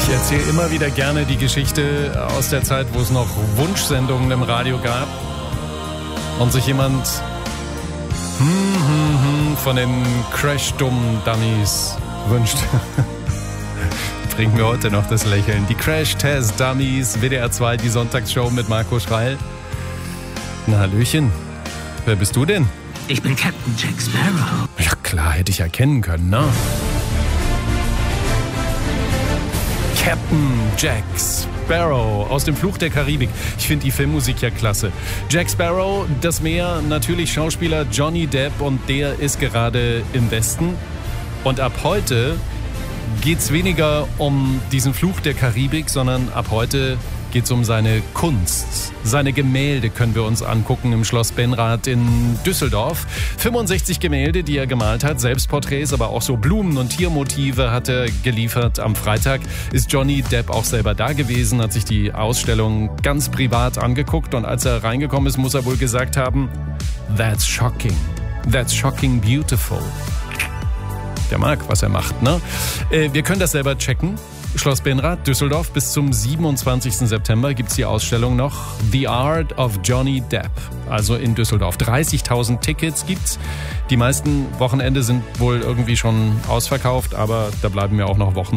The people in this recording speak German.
Ich erzähle immer wieder gerne die Geschichte aus der Zeit, wo es noch Wunschsendungen im Radio gab und sich jemand von den Crash-Dummies wünscht. Bringen wir heute noch das Lächeln. Die Crash-Test-Dummies, WDR 2, die Sonntagsshow mit Marco Schreil. Na, Hallöchen. Wer bist du denn? Ich bin Captain Jack Sparrow. Ja klar, hätte ich erkennen können, ne? Captain Jack Sparrow aus dem Fluch der Karibik. Ich finde die Filmmusik ja klasse. Jack Sparrow, das Meer, natürlich Schauspieler Johnny Depp und der ist gerade im Westen. Und ab heute geht's weniger um diesen Fluch der Karibik, sondern ab heute geht's um seine Kunst. Seine Gemälde können wir uns angucken im Schloss Benrath in Düsseldorf. 65 Gemälde, die er gemalt hat, Selbstporträts, aber auch so Blumen- und Tiermotive hat er geliefert. Am Freitag ist Johnny Depp auch selber da gewesen, hat sich die Ausstellung ganz privat angeguckt und als er reingekommen ist, muss er wohl gesagt haben, "That's shocking. That's shocking beautiful." Der mag, was er macht, ne? Wir können das selber checken. Schloss Benrath, Düsseldorf, bis zum 27. September gibt's die Ausstellung noch. The Art of Johnny Depp, also in Düsseldorf. 30.000 Tickets gibt's. Die meisten Wochenende sind wohl irgendwie schon ausverkauft, aber da bleiben wir auch noch Wochen